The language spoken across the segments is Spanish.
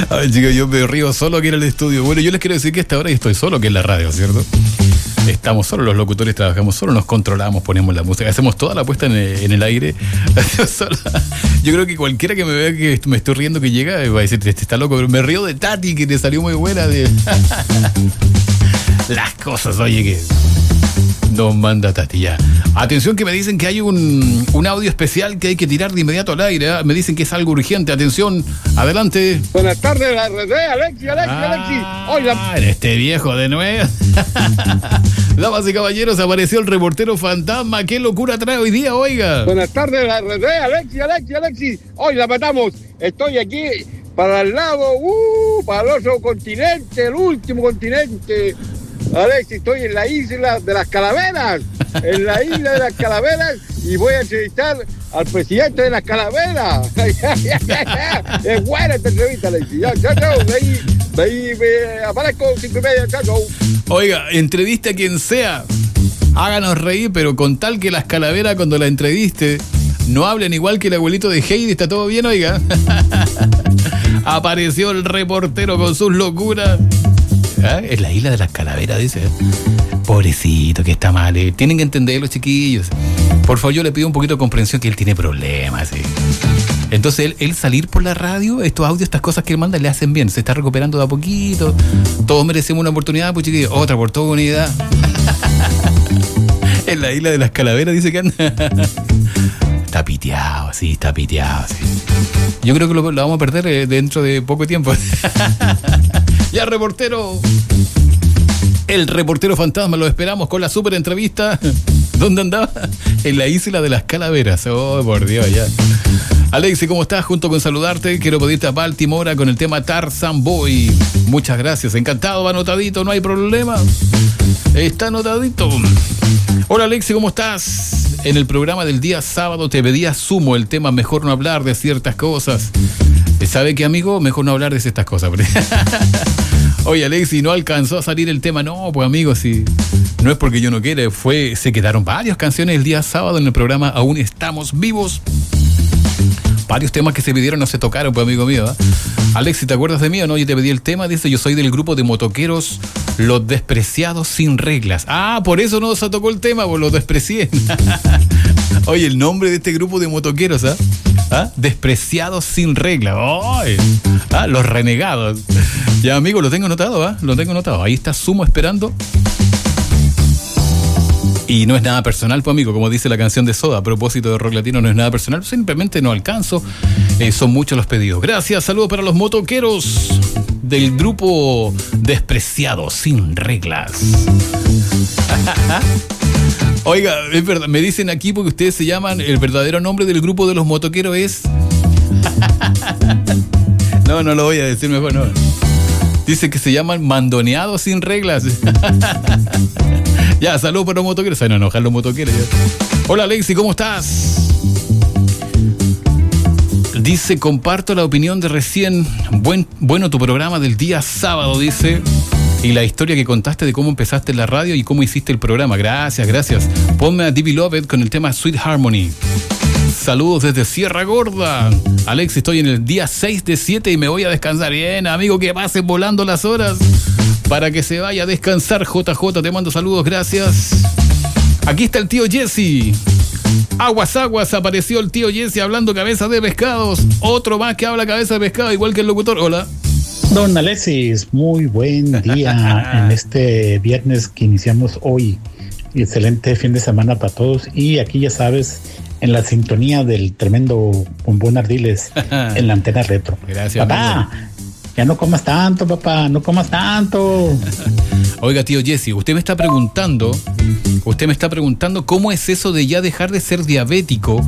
Ay, chicos, yo me río solo aquí en el estudio. Bueno, yo les quiero decir que a esta hora estoy solo aquí en la radio, ¿cierto? Estamos solos, los locutores trabajamos solos, nos controlamos, ponemos la música, hacemos toda la puesta en el aire. Yo creo que cualquiera que me vea que me estoy riendo que llega va a decir, este está loco, pero me río de Tati, que te salió muy buena. Las cosas, oye, que nos manda Tati ya. Atención que me dicen que hay un audio especial que hay que tirar de inmediato al aire, ¿eh? Me dicen que es algo urgente. Atención, adelante. Buenas tardes, la RD, Alexi. Oiga. Este viejo de nuevo. Damas y caballeros, apareció el reportero fantasma. ¿Qué locura trae hoy día, oiga? Buenas tardes, la RD, Alexi. Hoy la matamos. Estoy aquí para el lado, para el otro continente, el último continente. Alexi, estoy en la isla de las Calaveras. En la isla de las Calaveras y voy a entrevistar al presidente de las Calaveras. Es buena esta entrevista, Alexi. Chao. De ahí me aparezco 5:30. Chao. Oiga, entrevista a quien sea. Háganos reír, pero con tal que las Calaveras cuando la entreviste no hablen igual que el abuelito de Heidi. ¿Está todo bien, oiga? Apareció el reportero con sus locuras. Es la isla de las Calaveras, dice. Pobrecito, que está mal. Tienen que entender los chiquillos. Por favor, yo le pido un poquito de comprensión, que él tiene problemas. Entonces, él salir por la radio, estos audios, estas cosas que él manda, le hacen bien. Se está recuperando de a poquito. Todos merecemos una oportunidad, pues chiquillos. Otra oportunidad. En la isla de las Calaveras, dice que anda. Está piteado, sí. Yo creo que lo vamos a perder dentro de poco tiempo. Ya, reportero. El reportero fantasma, lo esperamos con la super entrevista. ¿Dónde andaba? En la isla de las Calaveras. Oh, por Dios, ya. Alexi, ¿cómo estás? Junto con saludarte, quiero pedirte a Baltimore con el tema Tarzan Boy. Muchas gracias, encantado, va anotadito, no hay problema. Está anotadito. Hola Alexi, ¿cómo estás? En el programa del día sábado te pedía sumo el tema mejor no hablar de ciertas cosas. ¿Sabe qué, amigo? Mejor no hablar de ciertas cosas. Oye, Alexi, no alcanzó a salir el tema. No, pues amigo, sí. No es porque yo no quiera, se quedaron varias canciones el día sábado en el programa Aún Estamos Vivos. Varios temas que se pidieron no se tocaron, pues amigo mío, ¿eh? Alexi, ¿te acuerdas de mí o no? Yo te pedí el tema, dice, yo soy del grupo de motoqueros Los Despreciados Sin Reglas. Ah, por eso no se tocó el tema, pues los desprecié. Oye, el nombre de este grupo de motoqueros, ¿ah? ¿Ah? Despreciados Sin Reglas. ¡Ay! ¿Ah? Los renegados. Ya, amigo, lo tengo anotado, ¿ah? Lo tengo anotado. Ahí está Sumo esperando. Y no es nada personal, pues amigo, como dice la canción de Soda, a propósito de rock latino, no es nada personal, simplemente no alcanzo, son muchos los pedidos. Gracias, saludos para los motoqueros del grupo Despreciados Sin Reglas. Oiga, es verdad, me dicen aquí porque ustedes se llaman, el verdadero nombre del grupo de los motoqueros es... No lo voy a decir mejor, no. Dice que se llaman Mandoneados Sin Reglas. Ya, saludos para los motoqueros. Se van a enojar los motoqueros. Ya. Hola, Alexi, ¿cómo estás? Dice, comparto la opinión de recién. Bueno, tu programa del día sábado, dice. Y la historia que contaste de cómo empezaste en la radio y cómo hiciste el programa. Gracias. Ponme a Divi Lovett con el tema Sweet Harmony. Saludos desde Sierra Gorda. Alex, estoy en el día 6 de 7 y me voy a descansar. Bien, amigo, que pasen volando las horas para que se vaya a descansar. JJ, te mando saludos, gracias. Aquí está el tío Jesse. Aguas, apareció el tío Jesse hablando cabeza de pescados. Otro más que habla cabeza de pescado, igual que el locutor. Hola. Don Alexis, muy buen día en este viernes que iniciamos hoy. Excelente fin de semana para todos. Y aquí ya sabes, en la sintonía del tremendo Bombón Ardiles en la antena retro. Gracias, papá. Amigo. Ya no comas tanto, papá, no comas tanto. Oiga, tío Jesse, usted me está preguntando cómo es eso de ya dejar de ser diabético.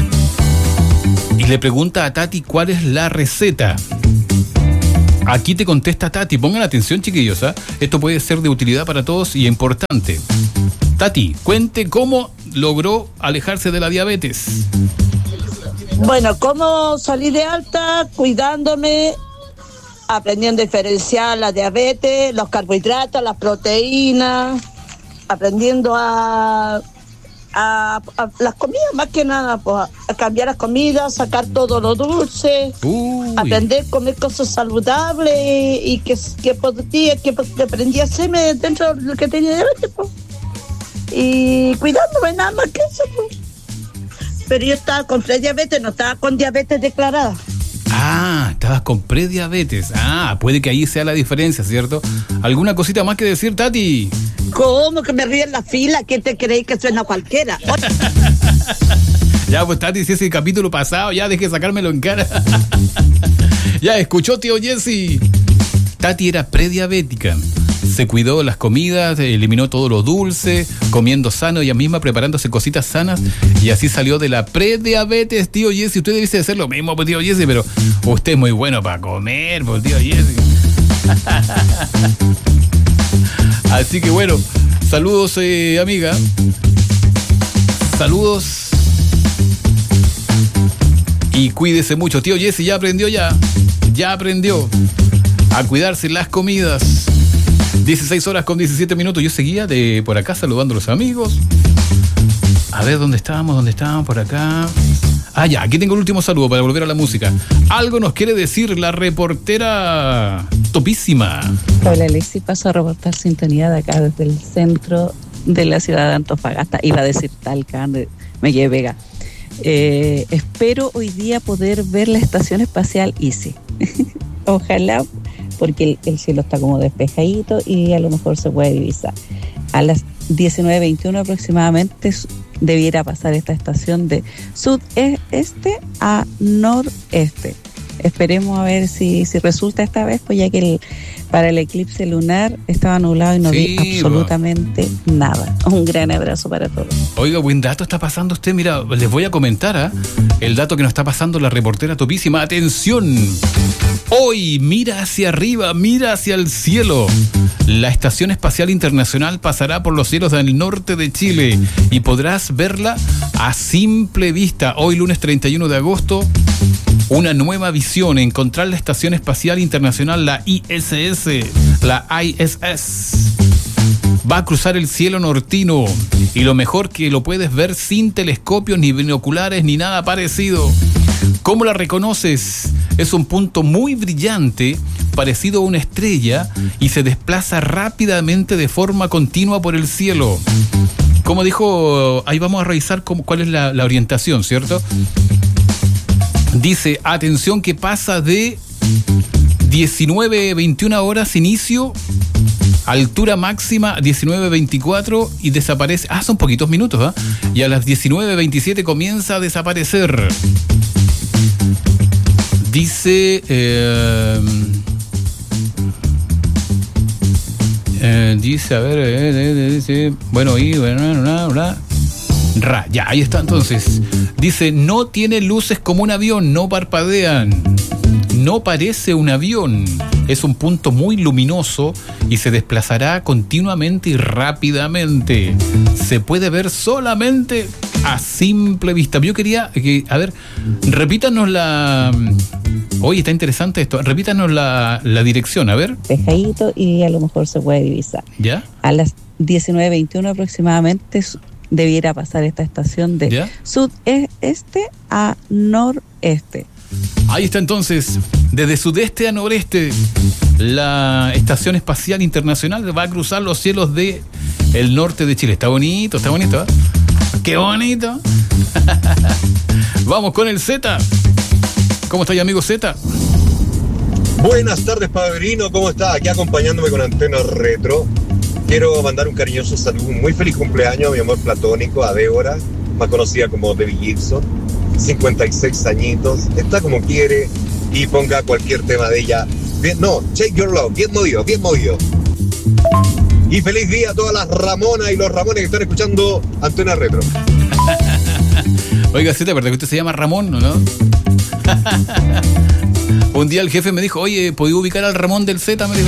Y le pregunta a Tati cuál es la receta. Aquí te contesta Tati. Pongan atención, chiquillos, ¿eh? Esto puede ser de utilidad para todos y importante. Tati, cuente cómo logró alejarse de la diabetes. Bueno, cómo salí de alta, cuidándome, aprendiendo a diferenciar la diabetes, los carbohidratos, las proteínas, aprendiendo a a las comidas, más que nada, pues a cambiar las comidas, sacar todo lo dulce, aprender a comer cosas saludables y que aprendí a hacerme dentro de lo que tenía diabetes, pues. Y cuidándome, nada más que eso, pues. Pero yo estaba con prediabetes, no estaba con diabetes declarada. Ah, estabas con prediabetes. Ah, puede que ahí sea la diferencia, ¿cierto? ¿Alguna cosita más que decir, Tati? ¿Cómo que me ríe en la fila? ¿Qué te creéis que suena cualquiera? Ya, pues Tati, si es el capítulo pasado, ya deje de sacármelo en cara. Ya, escuchó tío Jesse. Tati era prediabética. Se cuidó de las comidas, eliminó todo lo dulce, comiendo sano, ella misma preparándose cositas sanas, y así salió de la prediabetes, tío Jesse. Usted debe hacer lo mismo, pues, tío Jesse, pero usted es muy bueno para comer, pues, tío Jesse. Así que bueno, saludos, amiga. Saludos. Y cuídese mucho, tío Jesse. Ya aprendió a cuidarse las comidas. 16 horas con 17 minutos. Yo seguía de por acá saludando a los amigos. A ver, ¿dónde estábamos por acá? Ah, ya, aquí tengo el último saludo para volver a la música. Algo nos quiere decir la reportera Topísima. Hola, Alexi, paso a reportar sintonía de acá desde el centro de la ciudad de Antofagasta. Iba a decir Talca, me quedé pega. Espero hoy día poder ver la estación espacial ICE. Ojalá, porque el cielo está como despejadito y a lo mejor se puede divisar. A las 19:21 aproximadamente debiera pasar esta estación de sudeste a noreste. Esperemos a ver si resulta esta vez, pues ya que para el eclipse lunar estaba nublado y no vi absolutamente nada. Un gran abrazo para todos. Oiga, buen dato está pasando usted. Mira, les voy a comentar el dato que nos está pasando la reportera Topísima. ¡Atención! Hoy mira hacia arriba, mira hacia el cielo. La Estación Espacial Internacional pasará por los cielos del norte de Chile y podrás verla a simple vista. Hoy, lunes 31 de agosto, una nueva visión, encontrar la Estación Espacial Internacional, la ISS, la ISS. Va a cruzar el cielo nortino y lo mejor que lo puedes ver sin telescopios, ni binoculares, ni nada parecido. ¿Cómo la reconoces? Es un punto muy brillante, parecido a una estrella, y se desplaza rápidamente de forma continua por el cielo. Como dijo, ahí vamos a revisar cuál es la orientación, ¿cierto? Dice, atención, que pasa de 19:21 horas inicio, altura máxima 19:24 y desaparece. Son poquitos minutos, y a las 19:27 comienza a desaparecer. Dice, dice, a ver, dice, bueno, y ya, ahí está entonces. Dice, no tiene luces como un avión, no parpadean, no parece un avión, es un punto muy luminoso y se desplazará continuamente y rápidamente. Se puede ver solamente a simple vista. Yo quería que, a ver, repítanos oye, está interesante esto. Repítanos la dirección, a ver. Despejadito y a lo mejor se puede divisar. ¿Ya? A las 19:21 aproximadamente debiera pasar esta estación de sudeste a noreste. Ahí está entonces, desde sudeste a noreste, la Estación Espacial Internacional va a cruzar los cielos de el norte de Chile. Está bonito, ¿eh? ¡Qué bonito! Vamos con el Z. ¿Cómo está, amigo Z? Buenas tardes, Padrino. ¿Cómo está? Aquí acompañándome con Antena Retro. Quiero mandar un cariñoso saludo, un muy feliz cumpleaños a mi amor platónico, a Débora, más conocida como Debbie Gibson. 56 añitos, está como quiere y ponga cualquier tema de ella. Shake Your Love, bien movido. Y feliz día a todas las Ramonas y los Ramones que están escuchando Antena Retro. Oiga, Z, ¿verdad que usted se llama Ramón, no? Un día el jefe me dijo, oye, ¿podía ubicar al Ramón del Z? Me dijo.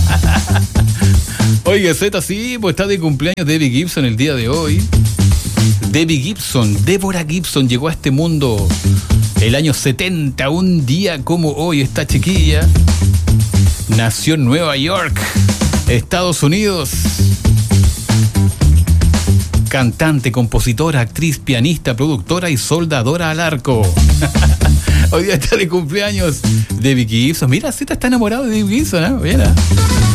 Oiga, Z, sí, pues está de cumpleaños Debbie Gibson el día de hoy. Debbie Gibson, Débora Gibson, llegó a este mundo el año 70, un día como hoy. Esta chiquilla nació en Nueva York, Estados Unidos. Cantante, compositora, actriz, pianista, productora y soldadora al arco. Hoy día está de cumpleaños Debbie Gibson. Mira, Z está enamorado de Debbie Gibson, ¿eh? Mira.